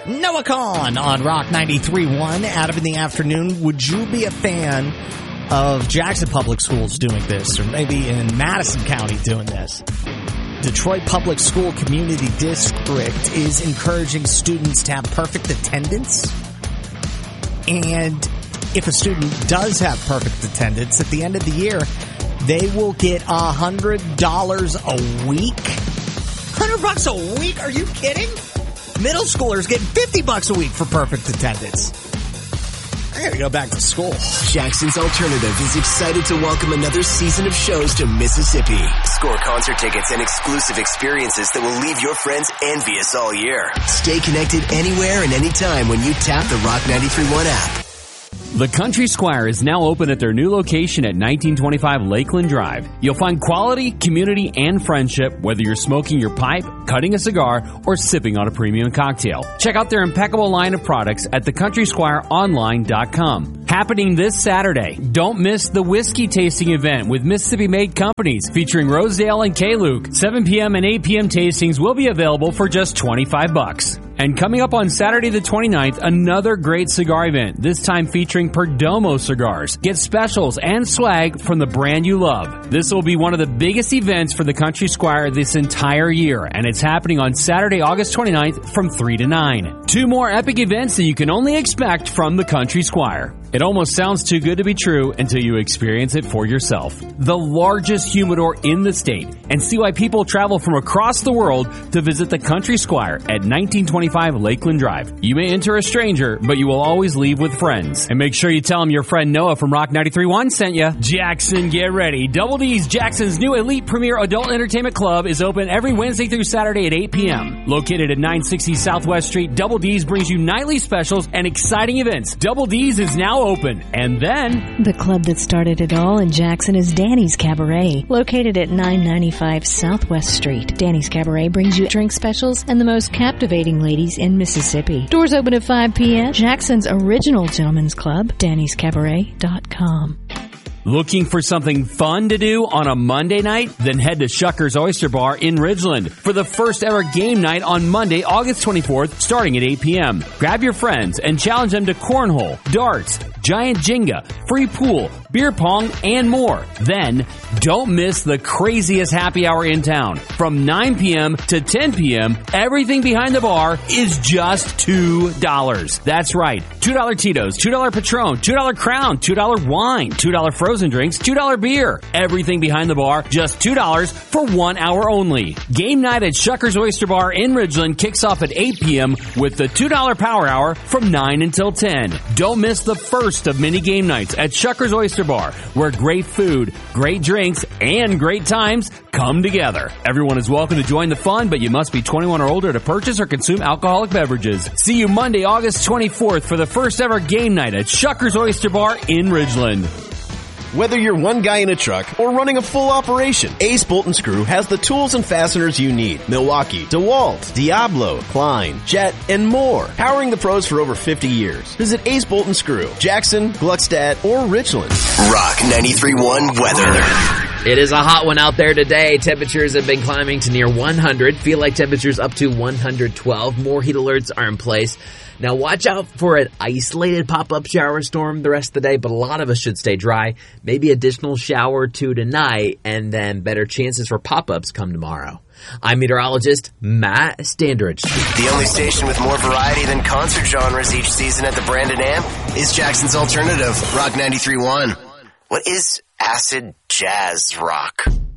Noah Kahn on Rock 93.1. Adam in the afternoon. Would you be a fan of Jackson Public Schools doing this, or maybe in Madison County doing this? Detroit Public School Community District is encouraging students to have perfect attendance. And if a student does have perfect attendance, at the end of the year, they will get $100 a week. $100 a week? Are you kidding? Middle schoolers get $50 a week for perfect attendance. I gotta go back to school. Jackson's Alternative is excited to welcome another season of shows to Mississippi. Score concert tickets and exclusive experiences that will leave your friends envious all year. Stay connected anywhere and anytime when you tap the Rock 93.1 app. The Country Squire is now open at their new location at 1925 Lakeland Drive. You'll find quality, community, and friendship whether you're smoking your pipe, cutting a cigar, or sipping on a premium cocktail. Check out their impeccable line of products at thecountrysquireonline.com. Happening this Saturday, don't miss the whiskey tasting event with Mississippi-made companies featuring Rosedale and K-Luke. 7 p.m. and 8 p.m. tastings will be available for just $25. And coming up on Saturday the 29th, another great cigar event, this time featuring Perdomo cigars. Get specials and swag from the brand you love. This will be one of the biggest events for the Country Squire this entire year, and it's happening on Saturday, August 29th from 3 to 9. 2 more epic events that you can only expect from the Country Squire. It almost sounds too good to be true until you experience it for yourself. The largest humidor in the state, and see why people travel from across the world to visit the Country Squire at 1925 Lakeland Drive. You may enter a stranger, but you will always leave with friends. And make sure you tell them your friend Noah from Rock 93.1 sent you. Jackson, get ready. Double D's, Jackson's new elite premier adult entertainment club, is open every Wednesday through Saturday at 8 p.m. Located at 960 Southwest Street, Double D's brings you nightly specials and exciting events. Double D's is now open. And then the club that started it all in Jackson is Danny's Cabaret, located at 995 Southwest Street. Danny's Cabaret brings you drink specials and the most captivating ladies in Mississippi. Doors open at 5 p.m. Jackson's original gentlemen's club, Danny'sCabaret.com. Looking for something fun to do on a Monday night? Then head to Shuckers Oyster Bar in Ridgeland for the first ever game night on Monday, August 24th, starting at 8 p.m. Grab your friends and challenge them to cornhole, darts, giant Jenga, free pool, beer pong, and more. Then, don't miss the craziest happy hour in town. From 9 p.m. to 10 p.m., everything behind the bar is just $2. That's right. $2 Tito's, $2 Patron, $2 Crown, $2 wine, $2 frozen drinks, $2 beer. Everything behind the bar, just $2 for 1 hour only. Game night at Shuckers Oyster Bar in Ridgeland kicks off at 8 p.m. with the $2 Power Hour from 9 until 10. Don't miss the first of many game nights at Shuckers Oyster Bar, where great food, great drinks, and great times come together. Everyone is welcome to join the fun, but you must be 21 or older to purchase or consume alcoholic beverages. See you Monday, August 24th for the first ever game night at Shuckers Oyster Bar in Ridgeland. Whether you're one guy in a truck or running a full operation, Ace Bolt & Screw has the tools and fasteners you need. Milwaukee, DeWalt, Diablo, Klein, Jet, and more. Powering the pros for over 50 years. Visit Ace Bolt & Screw, Jackson, Gluckstadt, or Richland. Rock 93.1 weather. It is a hot one out there today. Temperatures have been climbing to near 100. Feel like temperatures up to 112. More heat alerts are in place. Now watch out for an isolated pop-up shower storm the rest of the day, but a lot of us should stay dry. Maybe additional shower or two tonight, and then better chances for pop-ups come tomorrow. I'm meteorologist Matt Standridge. The only station with more variety than concert genres each season at the Brandon Amp is Jackson's Alternative, Rock 93.1. What is acid jazz rock?